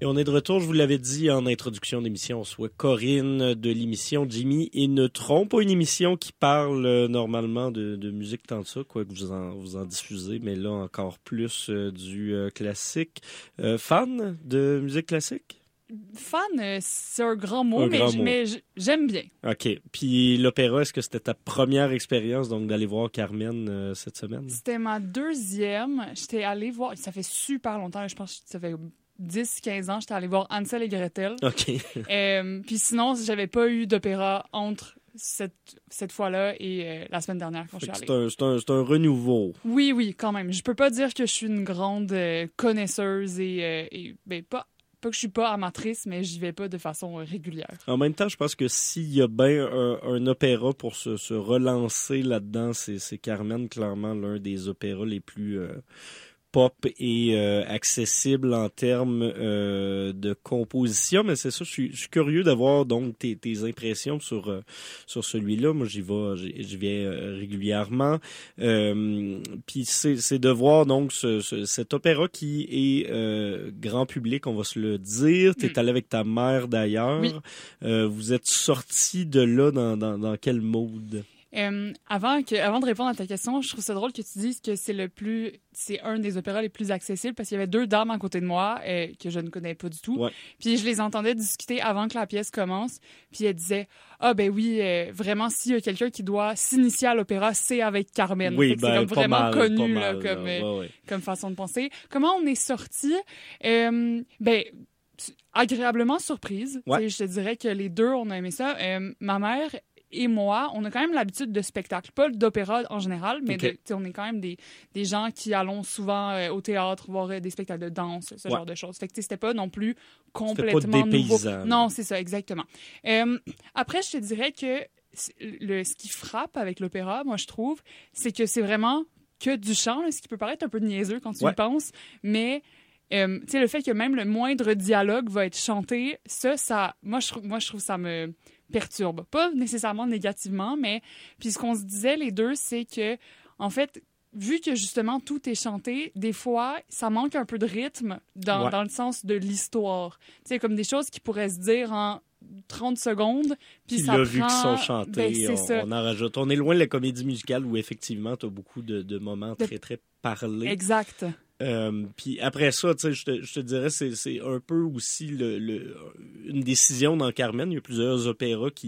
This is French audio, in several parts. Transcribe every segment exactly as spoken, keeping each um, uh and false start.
Et on est de retour, je vous l'avais dit en introduction d'émission, soit Corinne de l'émission Jimmy et Neutron, pas une émission qui parle euh, normalement de, de musique tant de ça, quoi que vous en, vous en diffusez, mais là encore plus euh, du euh, classique. Euh, fan de musique classique? Fan, euh, c'est un grand mot, un mais, grand j- mot. mais j- j'aime bien. OK. Puis l'opéra, est-ce que c'était ta première expérience donc d'aller voir Carmen euh, cette semaine? C'était ma deuxième. J'étais allée voir, ça fait super longtemps, je pense que ça fait dix quinze ans, j'étais allée voir Hansel et Gretel. OK. Euh, puis sinon, j'avais pas eu d'opéra entre cette, cette fois-là et euh, la semaine dernière quand je suis allée. C'est un, c'est, un, c'est un renouveau. Oui, oui, quand même. Je peux pas dire que je suis une grande euh, connaisseuse et, euh, et ben, pas, pas que je suis pas amatrice, mais j'y vais pas de façon euh, régulière. En même temps, je pense que s'il y a bien un, un opéra pour se, se relancer là-dedans, c'est, c'est Carmen, clairement l'un des opéras les plus euh, pop et euh, accessible en termes euh, de composition. Mais c'est ça, je suis, je suis curieux d'avoir donc tes, tes impressions sur euh, sur celui-là. Moi, j'y vais, j'y, j'y vais euh, régulièrement. Euh, Puis c'est, c'est de voir donc ce, ce, cet opéra qui est euh, grand public, on va se le dire. T'es Mm. allé avec ta mère d'ailleurs. Oui. Euh, vous êtes sortis de là dans dans, dans quel mood? Euh, avant, que, avant de répondre à ta question, je trouve ça drôle que tu dises que c'est le plus, c'est un des opéras les plus accessibles parce qu'il y avait deux dames à côté de moi euh, que je ne connais pas du tout. Ouais. Puis je les entendais discuter avant que la pièce commence. Puis elles disaient ah ben oui, euh, vraiment s'il y a quelqu'un qui doit s'initier à l'opéra, c'est avec Carmen. Oui, Fait que ben, c'est comme pas vraiment mal, connu pas là, mal, comme là. euh, Ouais, ouais. comme façon de penser. Comment on est sorti euh, Ben agréablement surprise. Ouais. Tu sais, je te dirais que les deux on a aimé ça. Euh, ma mère et moi, on a quand même l'habitude de spectacles, pas d'opéra en général, mais Okay. de, tu sais, on est quand même des, des gens qui allons souvent euh, au théâtre voir euh, des spectacles de danse, ce Ouais. genre de choses. Fait que tu sais, c'était pas non plus C'était complètement pas nouveau. dépaysant, là. Non, c'est ça, exactement. Euh, après, je te dirais que c'est- le, ce qui frappe avec l'opéra, moi, je trouve, c'est que c'est vraiment que du chant, là, ce qui peut paraître un peu niaiseux quand tu Ouais. y penses, mais euh, tu sais, le fait que même le moindre dialogue va être chanté, ça, ça, moi, je trouve, moi, je trouve ça me perturbe. Pas nécessairement négativement, mais puis ce qu'on se disait les deux, c'est que, en fait, vu que justement tout est chanté, des fois, ça manque un peu de rythme dans, Ouais. dans le sens de l'histoire. Tu sais, comme des choses qui pourraient se dire en trente secondes, puis Puis ça là, vu prend... qu'ils sont chantés, Ben, c'est on, ça. on en rajoute. On est loin de la comédie musicale où effectivement, tu as beaucoup de, de moments De- très, très parlés. Exact. Euh, puis après ça, tu sais, je te, je te dirais, c'est, c'est un peu aussi le, le, une décision dans Carmen. Il y a plusieurs opéras qui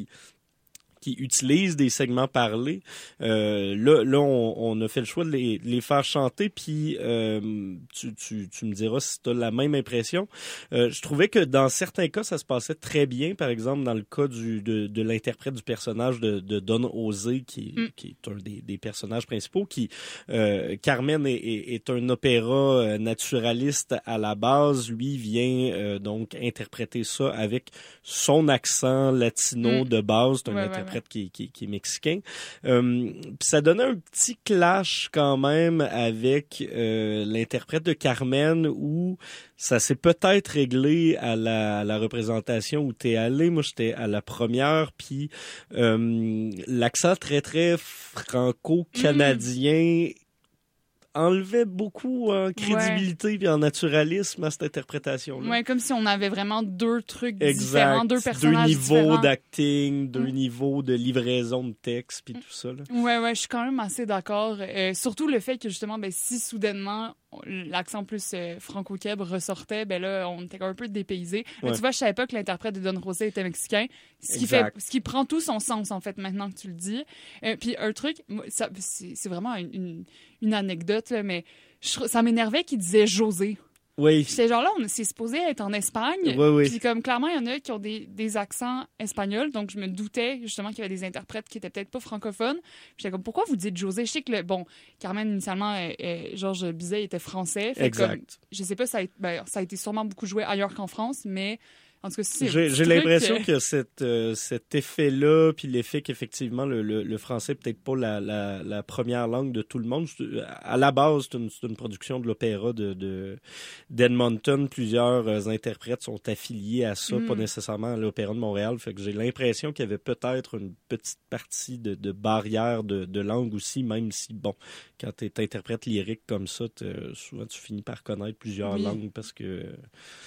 qui utilisent des segments parlés. Euh, là, là on, on a fait le choix de les, de les faire chanter, puis euh, tu, tu, tu me diras si tu as la même impression. Euh, je trouvais que dans certains cas, ça se passait très bien. Par exemple, dans le cas du, de, de l'interprète du personnage de, de Don José, qui, Mm. qui est un des, des personnages principaux, qui euh, Carmen est, est, est un opéra euh, naturaliste à la base. Lui vient euh, donc interpréter ça avec son accent latino Mm. de base. C'est un Ouais, ouais, interprète ouais. Qui, qui, qui est mexicain. Euh, puis ça donnait un petit clash quand même avec euh, l'interprète de Carmen où ça s'est peut-être réglé à la, à la représentation où t'es allé. Moi, j'étais à la première, puis euh, l'accent très, très franco-canadien enlevait beaucoup en crédibilité puis en naturalisme à cette interprétation-là. Ouais, comme si on avait vraiment deux trucs Exact. différents, deux personnages Deux niveaux différents. d'acting, deux Mm. niveaux de livraison de texte, puis tout ça. Là. Ouais, ouais, je suis quand même assez d'accord. Euh, surtout le fait que, justement, ben, si soudainement l'accent plus euh, franco-québécois ressortait, ben là, on était un peu dépaysés. Mais Ouais. tu vois, je savais pas que l'interprète de Don José était mexicain. Ce qui, fait, Exact. ce qui prend tout son sens, en fait, maintenant que tu le dis. Euh, puis un truc, moi, ça, c'est, c'est vraiment une, une, une anecdote, là, mais je, ça m'énervait qu'il disait José. Oui. J'étais genre là, on c'est supposé être en Espagne. Oui, oui. Puis comme clairement, il y en a qui ont des, des accents espagnols, donc je me doutais justement qu'il y avait des interprètes qui étaient peut-être pas francophones. Puis j'étais comme, pourquoi vous dites José? Je sais que, le, bon, Carmen, initialement, euh, euh, Georges Bizet était français. Fait Exact. Comme, je sais pas, ça a, ben, ça a été sûrement beaucoup joué ailleurs qu'en France, mais en tout cas, c'est J'ai, un petit j'ai truc, l'impression euh, que cette, euh, cet effet-là, puis l'effet qu'effectivement le, le, le français n'est peut-être pas la, la, la première langue de tout le monde. À la base, c'est une, c'est une production de l'opéra de, de, d'Edmonton. Plusieurs euh, interprètes sont affiliés à ça, Mm. pas nécessairement à l'Opéra de Montréal. Fait que j'ai l'impression qu'il y avait peut-être une petite partie de, de barrière de, de langue aussi, même si, bon, quand tu es interprète lyrique comme ça, souvent tu finis par connaître plusieurs Oui. langues parce que...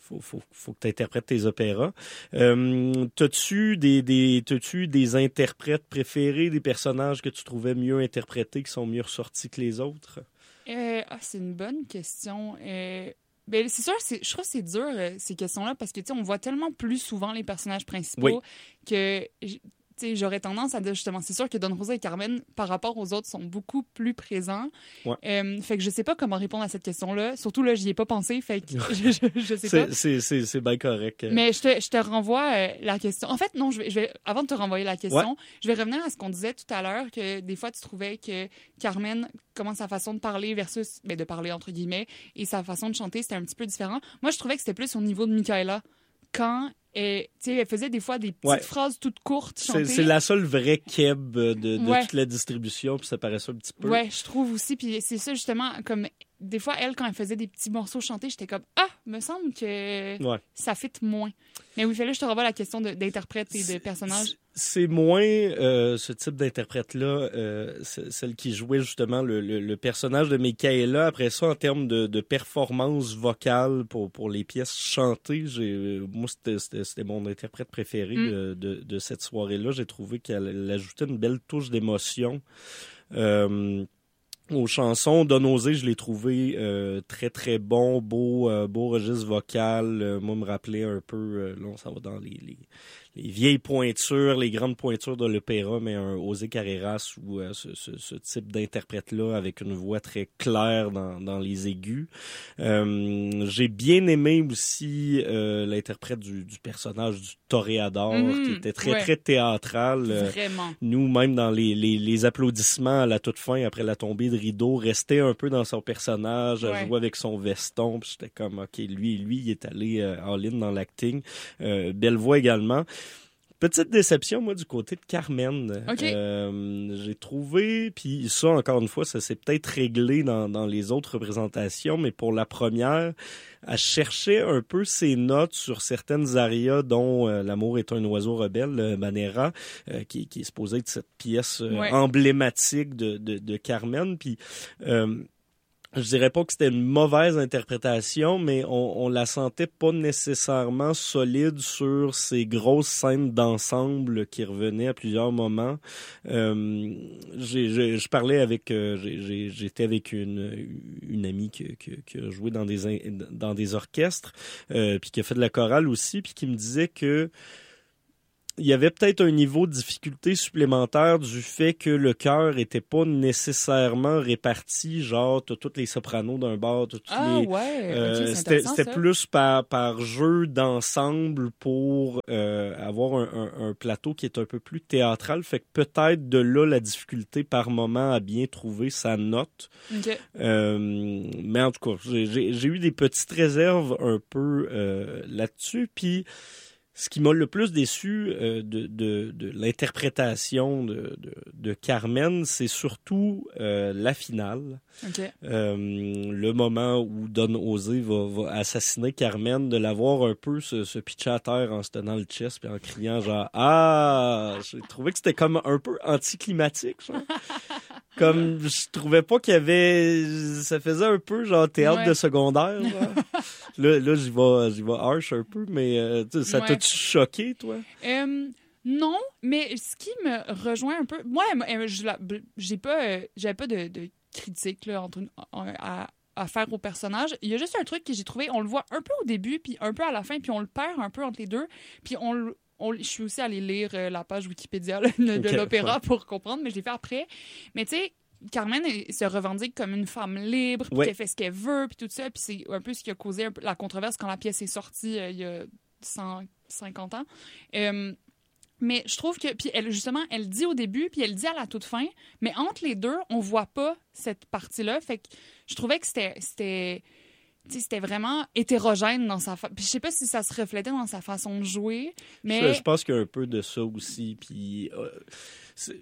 faut, faut, faut que tu interprètes tes opéras. Euh, t'as-tu des, des, t'as-tu des interprètes préférés, des personnages que tu trouvais mieux interprétés, qui sont mieux ressortis que les autres? Euh, ah, c'est une bonne question. Euh, ben, c'est sûr, c'est, je trouve que c'est dur, euh, ces questions-là, parce que, tu sais, on voit tellement plus souvent les personnages principaux Oui. que... T'sais, j'aurais tendance à dire justement, c'est sûr que Don Rosa et Carmen, par rapport aux autres, sont beaucoup plus présents. Ouais. Euh, fait que je sais pas comment répondre à cette question-là. Surtout, là, j'y ai pas pensé, fait que je, je, je sais c'est, pas. C'est, c'est, c'est bien correct. Mais je te, je te renvoie euh, la question. En fait, non, je vais, je vais, avant de te renvoyer la question, Ouais. je vais revenir à ce qu'on disait tout à l'heure, que des fois, tu trouvais que Carmen, comment sa façon de parler versus, ben, de parler entre guillemets, et sa façon de chanter, c'était un petit peu différent. Moi, je trouvais que c'était plus au niveau de Michaela. Quand et, elle faisait des fois des petites ouais. phrases toutes courtes chantées. C'est, c'est la seule vraie keb de, de ouais. toute la distribution, puis ça paraissait un petit peu. Ouais, je trouve aussi. Puis c'est ça, justement, comme des fois, elle, quand elle faisait des petits morceaux chantés, j'étais comme « Ah, me semble que ouais. ça fit moins. » Mais oui, là, je te renvoie la question de, d'interprète et de personnage. C'est moins euh, ce type d'interprète-là, euh, celle qui jouait justement le, le, le personnage de Michaela. Après ça, en termes de, de performance vocale pour, pour les pièces chantées, j'ai, moi, c'était, c'était, c'était mon interprète préféré mm. de, de, de cette soirée-là. J'ai trouvé qu'elle elle ajoutait une belle touche d'émotion. Euh, aux chansons. Don Osé, je l'ai trouvé euh, très, très bon, beau, euh, beau registre vocal. Euh, moi, me rappeler un peu, euh, là, on s'en va dans les, les, les vieilles pointures, les grandes pointures de l'opéra, mais un José Carreras ou euh, ce, ce, ce type d'interprète-là avec une voix très claire dans, dans les aigus. Euh, j'ai bien aimé aussi euh, l'interprète du, du personnage du toréador, mmh, qui était très, ouais. très théâtral. Vraiment. Euh, nous, même dans les, les, les applaudissements à la toute fin, après la tombée de rideau, restait un peu dans son personnage, ouais. jouer avec son veston, puis j'étais comme, OK, lui, lui, il est allé euh, all-in dans l'acting. Euh, belle voix également. Petite déception, moi, du côté de Carmen. Okay. Euh, j'ai trouvé, puis ça, encore une fois, ça s'est peut-être réglé dans, dans les autres représentations, mais pour la première, elle cherchait un peu ses notes sur certaines arias, dont euh, L'amour est un oiseau rebelle, euh, Manera, euh, qui, qui est supposé être cette pièce euh, ouais. emblématique de, de, de Carmen. Puis... Euh, je dirais pas que c'était une mauvaise interprétation, mais on, on la sentait pas nécessairement solide sur ces grosses scènes d'ensemble qui revenaient à plusieurs moments. Euh, j'ai, j'ai, je parlais avec, euh, j'ai, j'étais avec une, une amie qui, qui, qui a joué dans des, dans des orchestres, euh, puis qui a fait de la chorale aussi, puis qui me disait que il y avait peut-être un niveau de difficulté supplémentaire du fait que le chœur était pas nécessairement réparti, genre t'as toutes les sopranos d'un bord, t'as toutes ah, les ouais. euh, okay, c'était c'était ça. plus par par jeu d'ensemble pour euh, avoir un, un, un plateau qui est un peu plus théâtral, fait que peut-être de là la difficulté par moment à bien trouver sa note. Okay. Euh, mais en tout cas, j'ai, j'ai, j'ai eu des petites réserves un peu euh, là-dessus, puis ce qui m'a le plus déçu euh, de, de, de l'interprétation de, de, de Carmen, c'est surtout euh, la finale. Okay. Euh, le moment où Don Osé va, va assassiner Carmen, de l'avoir un peu se, se pitcher à terre en se tenant le chest et en criant genre « Ah! » J'ai trouvé que c'était comme un peu anticlimatique. Genre. Comme je trouvais pas qu'il y avait... Ça faisait un peu genre théâtre ouais. de secondaire. Genre. là, là j'y vais, j'y vais harsh un peu, mais euh, ça ouais. t'a-tu choqué, toi? Um... Non, mais ce qui me rejoint un peu... Moi, je, j'ai pas, j'avais pas de, de critique là, entre, à, à faire au personnage. Il y a juste un truc que j'ai trouvé, on le voit un peu au début, puis un peu à la fin, puis on le perd un peu entre les deux. Puis on, on je suis aussi allée lire la page Wikipédia là, de, okay, de l'opéra ouais. pour comprendre, mais je l'ai fait après. Mais tu sais, Carmen elle, se revendique comme une femme libre, puis ouais. qu'elle fait ce qu'elle veut, puis tout ça. Puis c'est un peu ce qui a causé un peu la controverse quand la pièce est sortie euh, il y a cent cinquante ans. Euh, Mais je trouve que, puis elle, justement, elle dit au début, puis elle dit à la toute fin, mais entre les deux, on voit pas cette partie-là. Fait que je trouvais que c'était, c'était, c'était vraiment hétérogène dans sa façon. Puis je sais pas si ça se reflétait dans sa façon de jouer, mais... Je, je pense qu'il y a un peu de ça aussi, puis... Euh, c'est...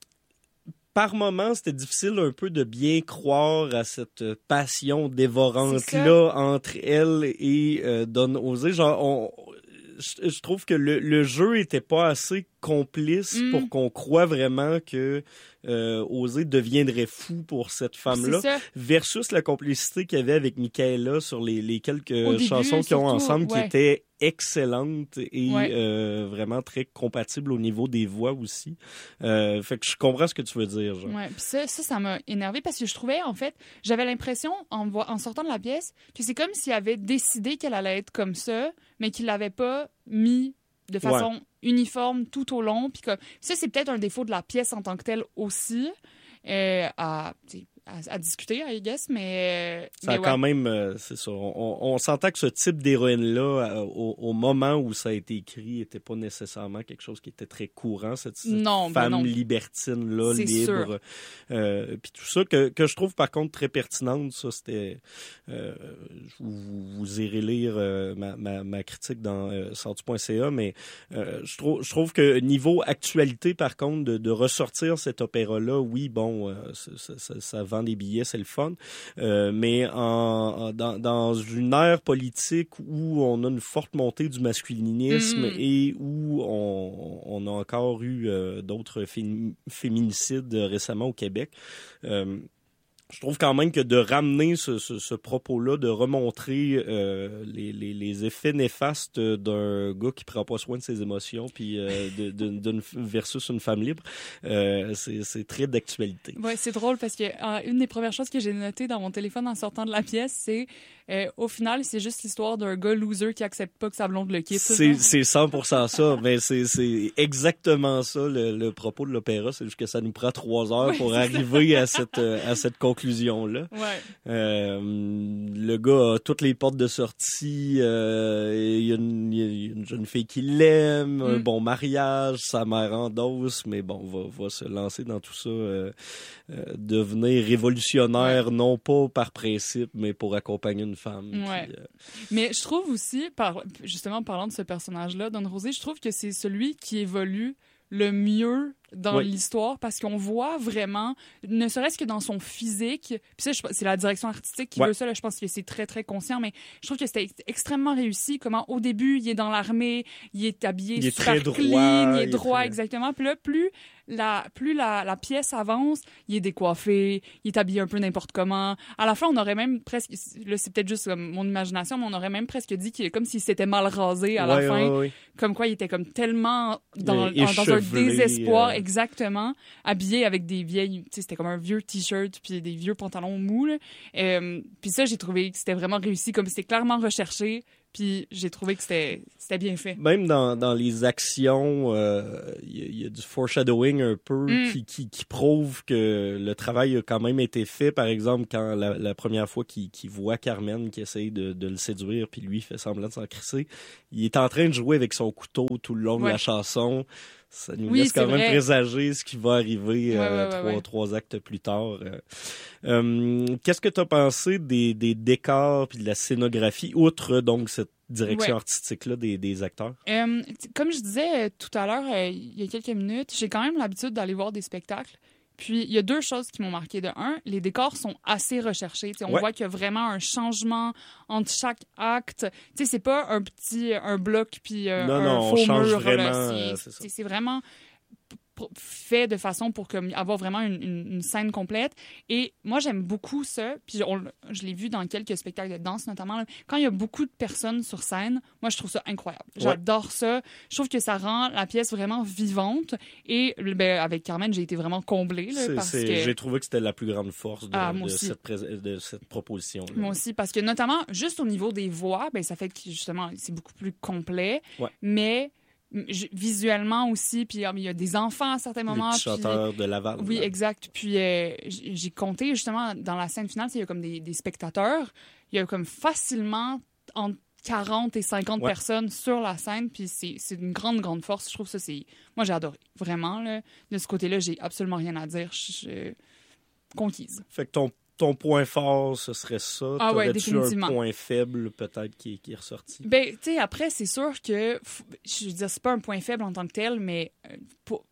Par moments, c'était difficile un peu de bien croire à cette passion dévorante-là entre elle et euh, Don Osé. Genre, on... Je, je trouve que le, le jeu était pas assez complice Mm. pour qu'on croie vraiment que euh, Osée deviendrait fou pour cette femme-là, C'est ça. versus la complicité qu'il y avait avec Michaela sur les, les quelques Au début, chansons qu'ils ont surtout, ensemble, ouais. qui étaient excellentes et Ouais. euh, vraiment très compatibles au niveau des voix aussi. Euh, fait que je comprends ce que tu veux dire. Genre. Ouais, puis ça, ça, ça m'a énervé parce que je trouvais, en fait, j'avais l'impression, en, vo- en sortant de la pièce, que c'est comme s'il avait décidé qu'elle allait être comme ça, mais qu'il l'avait pas mis de façon Ouais. uniforme tout au long. Puis comme, ça, c'est peut-être un défaut de la pièce en tant que telle aussi, euh, à, tu sais, à, à discuter, I guess, mais... Ça mais a ouais. quand même, euh, c'est ça. On, on s'entend que ce type d'héroïne-là, euh, au, au moment où ça a été écrit, n'était pas nécessairement quelque chose qui était très courant, cette, cette Non, ben femme non. libertine-là, C'est libre. sûr. Euh, puis tout ça, que, que je trouve par contre très pertinente, ça, c'était... Euh, vous, vous irez lire euh, ma, ma, ma critique dans euh, sortu point c a, mais euh, je, trouve, je trouve que niveau actualité, par contre, de, de ressortir cet opéra-là, oui, bon, euh, ça, ça, ça, ça vend des billets, c'est le fun, euh, mais en, en, dans, dans une ère politique où on a une forte montée du masculinisme Mm. et où on, on a encore eu euh, d'autres fé- féminicides récemment au Québec, euh, je trouve quand même que de ramener ce, ce, ce propos-là, de remontrer euh, les, les, les effets néfastes d'un gars qui prend pas soin de ses émotions, puis euh, de, de, d'une versus une femme libre, euh, c'est, c'est très d'actualité. Ouais, c'est drôle parce que euh, une des premières choses que j'ai notées dans mon téléphone en sortant de la pièce, c'est euh, au final, c'est juste l'histoire d'un gars loser qui accepte pas que sa blonde le quitte. C'est, c'est cent pour cent ça, mais c'est, c'est exactement ça le, le propos de l'opéra, c'est juste que ça nous prend trois heures Oui, pour c'est arriver à cette, à cette conclusion-là. Ouais. Euh, le gars a toutes les portes de sortie, euh, il y a une, il y a une jeune fille qui l'aime, un Mm. bon mariage, sa mère endosse, mais bon, va, va se lancer dans tout ça, euh, euh, devenir révolutionnaire, non pas par principe, mais pour accompagner une femme. Ouais. Puis, euh, Mais je trouve aussi, par, justement, en parlant de ce personnage-là, Don Rosé, je trouve que c'est celui qui évolue le mieux dans Oui. l'histoire parce qu'on voit vraiment, ne serait-ce que dans son physique, puis ça, je- c'est la direction artistique qui Ouais. veut ça, là, je pense que c'est très, très conscient, mais je trouve que c'était ex- extrêmement réussi, comment au début, il est dans l'armée, il est habillé Il est super très droit, clean, il est il est droit, très- exactement, puis là, plus la, plus la, la pièce avance, il est décoiffé, il est habillé un peu n'importe comment. À la fin, on aurait même presque, là, c'est peut-être juste comme mon imagination, mais on aurait même presque dit qu'il est comme s'il s'était mal rasé à la ouais, fin, ouais, ouais. comme quoi il était comme tellement dans, Euh, en- dans un échevelé, désespoir, euh. exactement, habillé avec des vieilles, tu sais, c'était comme un vieux t-shirt puis des vieux pantalons mous, là. Euh, puis ça, j'ai trouvé que c'était vraiment réussi, comme c'était clairement recherché, puis j'ai trouvé que c'était c'était bien fait. Même dans, dans les actions, euh, il y, a- il y a du foreshadowing un peu Mm. qui, qui, qui prouve que le travail a quand même été fait. Par exemple, quand la, la première fois qu'il, qu'il voit Carmen qui essaye de, de le séduire, puis lui fait semblant de s'en crisser, il est en train de jouer avec son couteau tout le long Ouais. de la chanson. Ça nous Oui, laisse quand c'est même vrai. présager ce qui va arriver Ouais, euh, ouais, ouais, trois, ouais. trois actes plus tard. Euh, euh, qu'est-ce que tu as pensé des, des décors puis de la scénographie, outre donc cette direction Ouais. artistique-là des, des acteurs? Euh, t- comme je disais euh, tout à l'heure, euh, il y a quelques minutes, j'ai quand même l'habitude d'aller voir des spectacles. Puis, il y a deux choses qui m'ont marqué. De un, les décors sont assez recherchés. Tu sais, on Ouais. voit qu'il y a vraiment un changement entre chaque acte. Tu sais, c'est pas un petit un bloc puis euh, Non, un non, on faux change mur. vraiment, là. euh, C'est- c'est ça. c'est c'est vraiment p- fait de façon pour comme, avoir vraiment une, une- une scène complète. Et moi, j'aime beaucoup ça. Puis on l- je l'ai vu dans quelques spectacles de danse, notamment. Là. Quand il y a beaucoup de personnes sur scène, moi, je trouve ça incroyable. J'adore ça. Je trouve que ça rend la pièce vraiment vivante. Et ben, avec Carmen, j'ai été vraiment comblée. Là, C'est- parce c'est- que... J'ai trouvé que c'était la plus grande force de, Ah, moi de aussi. cette, prés- de cette proposition. Moi aussi, parce que notamment, juste au niveau des voix, ben, ça fait que justement, c'est beaucoup plus complet. Ouais. Mais je- visuellement aussi, puis ah, il y a des enfants à certains Les moments. petits puis- chanteurs de Laval. Oui, là. exact. Puis euh, j- j'ai compté justement dans la scène finale, il y a comme des, des spectateurs. Il y a comme facilement entre quarante et cinquante Ouais. personnes sur la scène. Puis c'est c'est une grande, grande force. Je trouve ça, c'est. Moi, j'ai adoré. Vraiment, là. De ce côté-là, j'ai absolument rien à dire. Je suis conquise. Fait que ton, ton point fort, ce serait ça. Ah ouais, T'aurais-tu un définitivement. point faible, peut-être, qui, qui est ressorti? Ben, tu sais, après, c'est sûr que, f- je veux dire, c'est pas un point faible en tant que tel, mais euh, pour-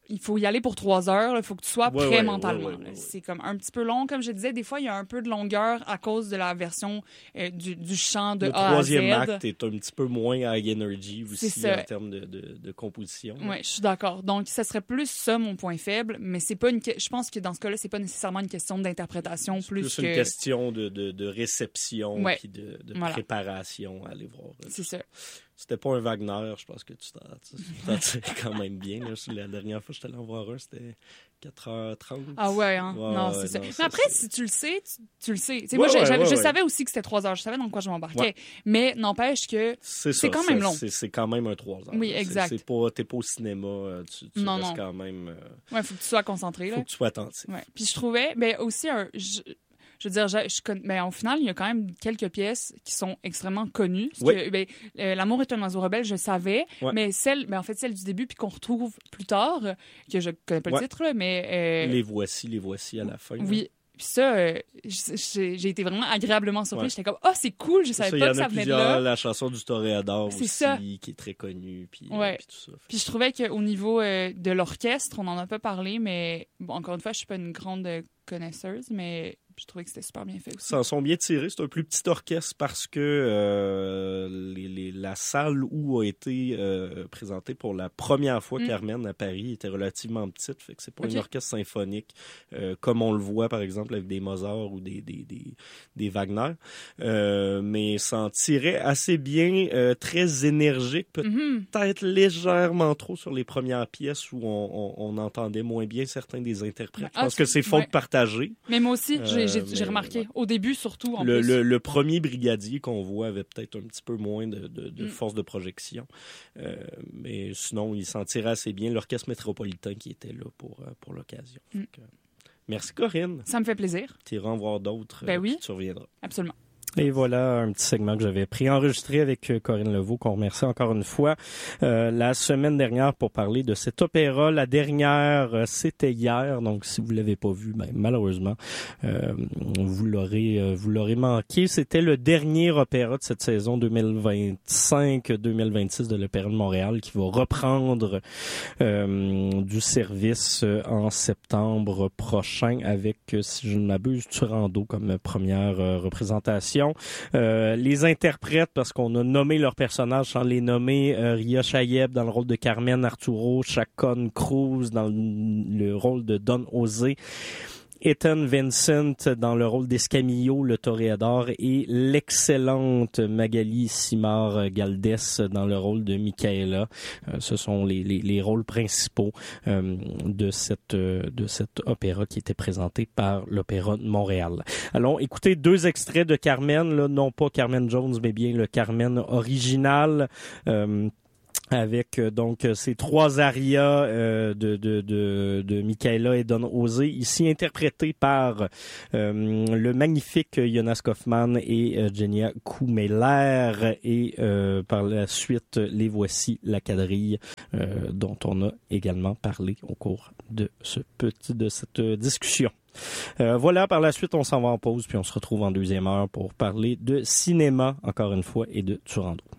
il faut y aller pour trois heures. Il faut que tu sois Ouais, prêt ouais, mentalement. ouais, ouais, ouais, ouais. C'est comme un petit peu long, comme je disais. Des fois, il y a un peu de longueur à cause de la version euh, du, du chant de Le A à Z. troisième acte est un petit peu moins high energy aussi ça. en termes de, de, de composition. Oui, je suis d'accord. Donc, ça serait plus ça, mon point faible, mais c'est pas une... que- je pense que dans ce cas-là, c'est pas nécessairement une question d'interprétation C'est plus, plus que... une question de, de, de réception Ouais. puis de, de Voilà. préparation à aller voir. C'est ça. C'était pas un Wagner, je pense que tu t'en tu t'en tires quand même bien. Là. La dernière fois que j'étais allé en voir un, c'était quatre heures trente. Ah ouais, hein? Ouais, non, ouais, c'est ça. non, Mais ça, après, c'est- si tu le sais, tu, tu le sais. Tu sais, Ouais, moi, je, ouais, j'avais- ouais, je ouais. savais aussi que c'était trois heures. Je savais dans quoi je m'embarquais. Ouais. Mais n'empêche que... C'est, C'est ça, quand même ça, long. C'est, c'est quand même un trois heures. Oui, là. exact. C'est, c'est pas, t'es pas au cinéma, euh, tu, tu Non, restes non. quand même... euh, Ouais, faut que tu sois concentré, faut là. que tu sois attentif. Ouais. Puis je trouvais, ben aussi, un, je, je veux dire, je, je, conn- ben, au final, il y a quand même quelques pièces qui sont extrêmement connues. Parce Oui. que, ben, euh, L'amour est un oiseau rebelle, je savais, Ouais. mais celle, ben, en fait, celle du début, puis qu'on retrouve plus tard, euh, que je connais pas Ouais. le titre, là, mais... euh, Les voici, les voici à la fin. là. oui. Puis ça, euh, j'ai j'ai été vraiment agréablement surpris. Ouais. J'étais comme, oh, c'est cool, je Ça, savais il y pas en que a ça venait de plusieurs, là. la chanson du Toréador C'est aussi, ça. qui est très connue, puis, euh, Ouais. puis tout ça. Fait Puis je trouvais qu'au niveau euh, de l'orchestre, on n'en a pas parlé, mais bon, encore une fois, je suis pas une grande euh, connaisseuse, mais je trouvais que c'était super bien fait aussi. S'en sont bien tirés. C'est un plus petit orchestre parce que euh, les, les- la salle où a été euh, présentée pour la première fois Mm. Carmen à Paris était relativement petite. Fait que c'est pas Ok. un orchestre symphonique euh, comme on le voit par exemple avec des Mozart ou des, des, des, des Wagner. Euh, mais s'en tirait assez bien, euh, très énergique, peut- Mhm. peut-être légèrement trop sur les premières pièces où on, on, on entendait moins bien certains des interprètes. Je Ah, pense que c'est faute ouais. partagée. Mais moi aussi, j'ai j'ai- Euh, j'ai mais, remarqué. ouais. Au début, surtout, en Le, plus. le, le premier brigadier qu'on voit avait peut-être un petit peu moins de, de, de Mm. force de projection. Euh, mais sinon, il s'en tirait assez bien. L'orchestre métropolitain qui était là pour, euh, pour l'occasion. Mm. Fait que, merci Corinne. Ça me fait plaisir. Tu iras en voir d'autres. Ben euh, oui. puis tu reviendras. Absolument. Et voilà un petit segment que j'avais préenregistré avec Corinne Leveau, qu'on remercie encore une fois euh, la semaine dernière pour parler de cet opéra. La dernière, euh, c'était hier, donc si vous l'avez pas vu, ben, malheureusement, euh, vous l'aurez euh, vous l'aurez manqué. C'était le dernier opéra de cette saison deux mille vingt-cinq deux mille vingt-six de l'Opéra de Montréal qui va reprendre euh, du service euh, en septembre prochain avec, euh, si je ne m'abuse, Turandot comme première euh, représentation. Euh, les interprètes, parce qu'on a nommé leurs personnages sans les nommer, euh, Ria Chayeb dans le rôle de Carmen Arturo, Chacon Cruz dans le rôle de Don José, Ethan Vincent dans le rôle d'Escamillo, le toréador, et l'excellente Magali Simard-Galdès dans le rôle de Michaela. Euh, ce sont les, les, les rôles principaux euh, de cette euh, de cet opéra qui était présenté par l'Opéra de Montréal. Allons écouter deux extraits de Carmen, là, non pas Carmen Jones, mais bien le Carmen original. Euh, avec euh, donc euh, ces trois arias euh, de, de, de, de Michaela et Don José, ici interprétés par euh, le magnifique Jonas Kaufmann et euh, Genia Kumeler, et euh, par la suite, les voici, la quadrille euh, dont on a également parlé au cours de ce petit de cette discussion. Euh, voilà, par la suite, on s'en va en pause, puis on se retrouve en deuxième heure pour parler de cinéma, encore une fois, et de Turandot.